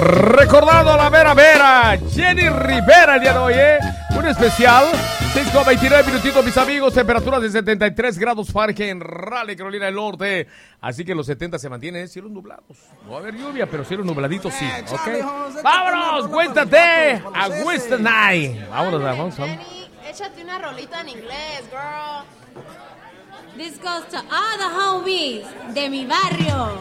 Recordando la Vera Vera, Jenny Rivera el día de hoy, un especial, 6:29 minutitos, mis amigos, temperaturas de 73 grados Fahrenheit en Raleigh, Carolina del Norte. Así que los 70 se mantienen cielos nublados. No va a haber lluvia, pero cielos nubladitos sí, ¿ok? ¡Vámonos! ¡Cuéntate! A Winston Night. Vámonos. Jenny, échate una rolita en inglés, girl. This goes to all the homies de mi barrio.